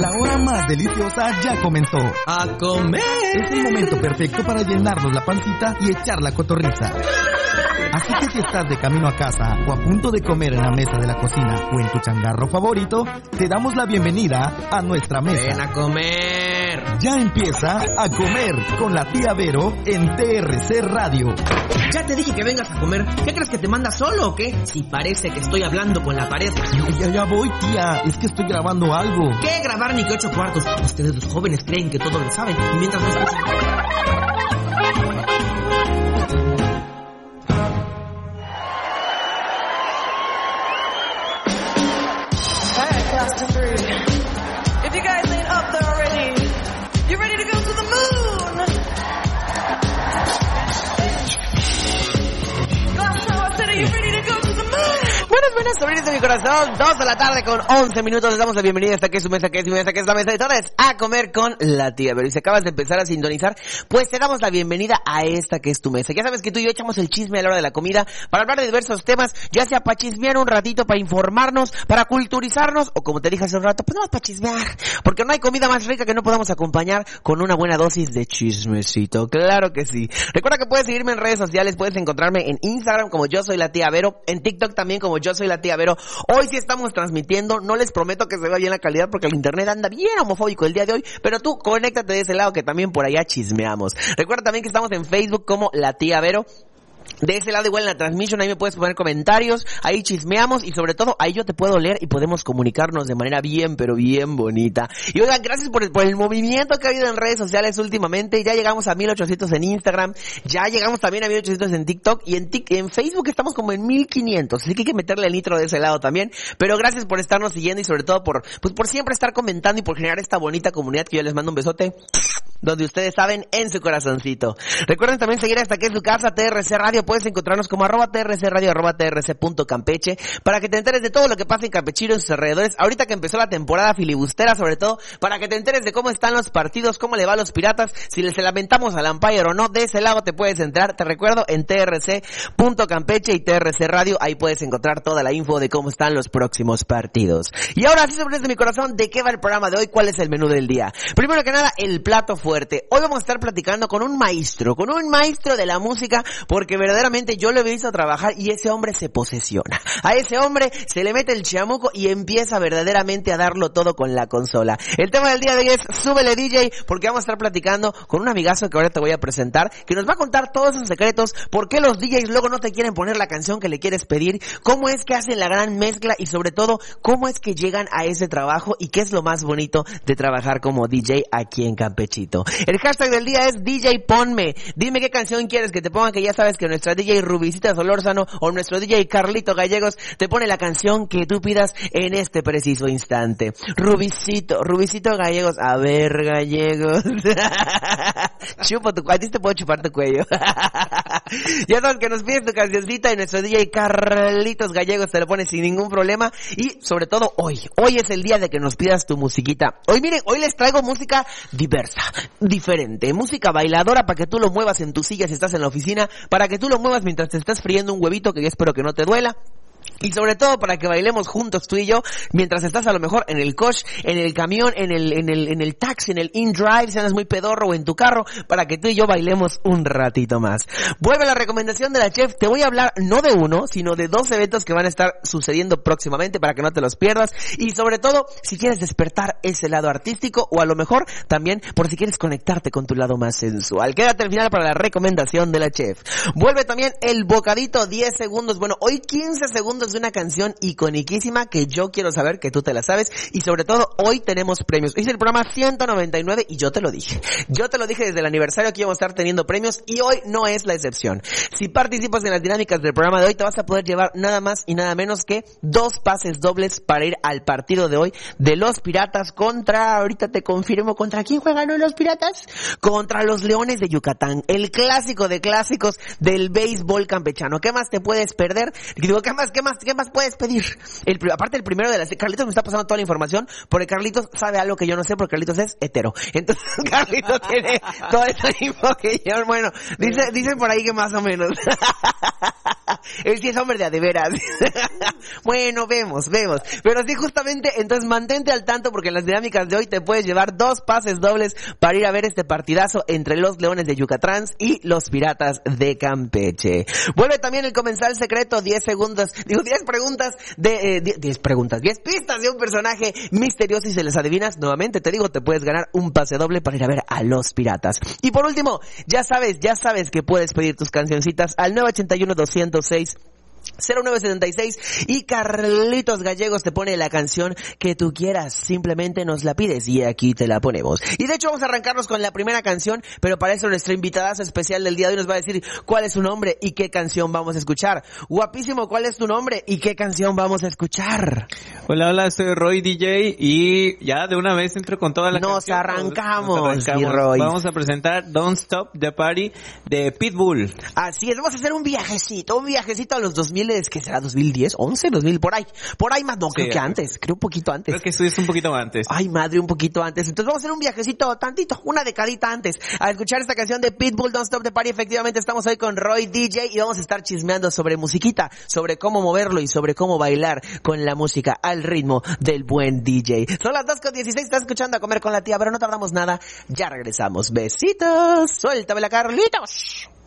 La hora más deliciosa ya comenzó. ¡A comer! Es el momento perfecto para llenarnos la pancita y echar la cotorriza. Así que si estás de camino a casa o a punto de comer en la mesa de la cocina o en tu changarro favorito, te damos la bienvenida a nuestra mesa. ¡Ven a comer! Ya empieza A Comer con la tía Vero en TRC Radio. Ya te dije que vengas a comer. ¿Qué crees que te manda solo o qué? Si parece que estoy hablando con la pared. Ya voy, tía. Es que estoy grabando algo. ¿Qué grabar ni que 8 cuartos? Ustedes los jóvenes creen que todo lo saben. Y mientras no escuchan... If you guys ain't up there already, you ready to go to the moon? Glass Tower City, you ready to go to the moon? Buenas, sobrinos de mi corazón. 2 de la tarde con 11 minutos. Les damos la bienvenida a esta que es su mesa, que es mi mesa, que es la mesa de todas. A comer con la tía. Pero si acabas de empezar a sintonizar, pues te damos la bienvenida a esta que es tu mesa. Ya sabes que tú y yo echamos el chisme a la hora de la comida para hablar de diversos temas, ya sea para chismear un ratito, para informarnos, para culturizarnos, o como te dije hace un rato, pues no más para chismear. Porque no hay comida más rica que no podamos acompañar con una buena dosis de chismecito. Claro que sí. Recuerda que puedes seguirme en redes sociales, puedes encontrarme en Instagram como Yo Soy la Tía Vero, en TikTok también como Yo Soy la Tía Vero. Hoy sí estamos transmitiendo, no les prometo que se vea bien la calidad porque el internet anda bien homofóbico el día de hoy, pero tú conéctate de ese lado que también por allá chismeamos. Recuerda también que estamos en Facebook como La Tía Vero. De ese lado igual en la transmisión, ahí me puedes poner comentarios, ahí chismeamos y sobre todo ahí yo te puedo leer y podemos comunicarnos de manera bien, pero bien bonita. Y oigan, gracias por el movimiento que ha habido en redes sociales últimamente. Ya llegamos a 1800 en Instagram, ya llegamos también a 1800 en TikTok y en Facebook estamos como en 1500, así que hay que meterle el nitro de ese lado también. Pero gracias por estarnos siguiendo y sobre todo por siempre estar comentando y por generar esta bonita comunidad que yo les mando un besote donde ustedes saben, en su corazoncito. Recuerden también seguir hasta que es su casa, TRC Radio. Puedes encontrarnos como @TRC Radio, @TRC.campeche, para que te enteres de todo lo que pasa en Campeche y en sus alrededores. Ahorita que empezó la temporada filibustera, sobre todo, para que te enteres de cómo están los partidos, cómo le va a los Piratas, si les lamentamos al Empire o no. De ese lado te puedes entrar, te recuerdo, en TRC.campeche y TRC Radio. Ahí puedes encontrar toda la info de cómo están los próximos partidos. Y ahora sí, sobre de mi corazón, ¿de qué va el programa de hoy? ¿Cuál es el menú del día? Primero que nada, el plato fuerte. Hoy vamos a estar platicando con un maestro de la música, porque verdaderamente yo lo he visto trabajar y ese hombre se posesiona. A ese hombre se le mete el chamuco y empieza verdaderamente a darlo todo con la consola. El tema del día de hoy es Súbele DJ, porque vamos a estar platicando con un amigazo que ahora te voy a presentar, que nos va a contar todos esos secretos, por qué los DJs luego no te quieren poner la canción que le quieres pedir, cómo es que hacen la gran mezcla y sobre todo, cómo es que llegan a ese trabajo y qué es lo más bonito de trabajar como DJ aquí en Campechito. El hashtag del día es DJ Ponme. Dime qué canción quieres que te ponga, que ya sabes que nuestra DJ Rubicita Solórzano o nuestro DJ Carlito Gallegos te pone la canción que tú pidas en este preciso instante. Rubicito Gallegos, a ver Gallegos. Chupo tu cuello, a ti te puedo chupar tu cuello. Ya sabes que nos pides tu cancioncita y nuestro DJ Carlitos Gallegos te lo pone sin ningún problema. Y sobre todo hoy es el día de que nos pidas tu musiquita. Hoy miren, hoy les traigo música diversa, diferente, música bailadora para que tú lo muevas en tu silla si estás en la oficina, para que tú lo muevas mientras te estás friendo un huevito, que yo espero que no te duela. Y sobre todo para que bailemos juntos tú y yo, mientras estás a lo mejor en el coche, en el camión, en el taxi, en el in-drive, si andas muy pedorro, o en tu carro, para que tú y yo bailemos un ratito más. Vuelve la recomendación de la chef. Te voy a hablar no de uno, sino de 2 eventos que van a estar sucediendo próximamente para que no te los pierdas. Y sobre todo, si quieres despertar ese lado artístico, o a lo mejor también por si quieres conectarte con tu lado más sensual. Quédate al final para la recomendación de la chef. Vuelve también el bocadito 10 segundos. Bueno, hoy 15 segundos de una canción iconiquísima que yo quiero saber que tú te la sabes, y sobre todo hoy tenemos premios. Hoy es el programa 199 y yo te lo dije desde el aniversario que íbamos a estar teniendo premios, y hoy no es la excepción. Si participas en las dinámicas del programa de hoy, te vas a poder llevar nada más y nada menos que 2 pases dobles para ir al partido de hoy de los Piratas contra, ahorita te confirmo, ¿contra quién juegan hoy los Piratas? Contra los Leones de Yucatán, el clásico de clásicos del béisbol campechano. ¿Qué más te puedes perder? Digo, ¿qué más puedes pedir? Aparte el primero de las... Carlitos me está pasando toda la información, porque Carlitos sabe algo que yo no sé, porque Carlitos es hetero. Entonces Carlitos tiene toda esta info que yo, bueno, dicen por ahí que más o menos. Él sí es hombre de veras. Bueno, vemos. Pero sí, justamente, entonces mantente al tanto porque en las dinámicas de hoy te puedes llevar 2 pases dobles para ir a ver este partidazo entre los Leones de Yucatán y los Piratas de Campeche. Vuelve también el comensal secreto, 10 pistas de un personaje misterioso, y si les adivinas, nuevamente te digo, te puedes ganar un pase doble para ir a ver a los Piratas. Y por último, ya sabes que puedes pedir tus cancioncitas al 981-206 0976 y Carlitos Gallegos te pone la canción que tú quieras, simplemente nos la pides y aquí te la ponemos. Y de hecho vamos a arrancarnos con la primera canción, pero para eso nuestra invitada especial del día de hoy nos va a decir cuál es su nombre y qué canción vamos a escuchar. Guapísimo, ¿cuál es tu nombre y qué canción vamos a escuchar? Hola, soy Roy DJ y ya de una vez entro con toda la canción. Nos arrancamos, mi Roy. Vamos a presentar Don't Stop the Party de Pitbull. Así es, vamos a hacer un viajecito a los 2000, ¿qué será? ¿2010? ¿11? ¿2000? Por ahí más, no, Sí, creo que antes, creo un poquito antes. Creo que estuviste un poquito antes. Ay, madre, un poquito antes. Entonces vamos a hacer un viajecito tantito, una decadita antes, a escuchar esta canción de Pitbull, Don't Stop the Party. Efectivamente, estamos hoy con Roy DJ y vamos a estar chismeando sobre musiquita, sobre cómo moverlo y sobre cómo bailar con la música al ritmo del buen DJ. Son las 2:16, estás escuchando A Comer con la Tía, pero no tardamos nada, ya regresamos. Besitos, suéltame la Carlitos.